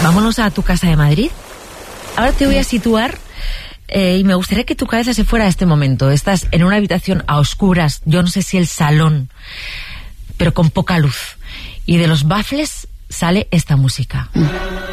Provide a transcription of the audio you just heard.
Vámonos a tu casa de Madrid. Ahora te voy a situar y me gustaría que tu cabeza se fuera a este momento. Estás en una habitación a oscuras, yo no sé si el salón, pero con poca luz. Y de los baffles sale esta música.